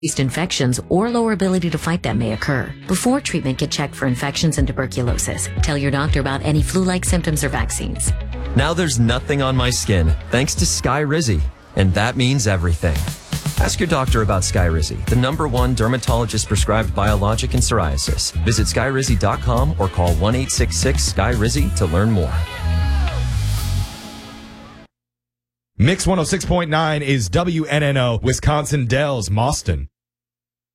infections or lower ability to fight them may occur. Before treatment, get checked for infections and tuberculosis. Tell your doctor about any flu-like symptoms or vaccines. Now there's nothing on my skin, thanks to Skyrizi. And that means everything. Ask your doctor about Skyrizi, the #1 dermatologist-prescribed biologic in psoriasis. Visit Skyrizi.com or call 1-866-SKYRIZI to learn more. Mix 106.9 is WNNO, Wisconsin Dells, Mauston.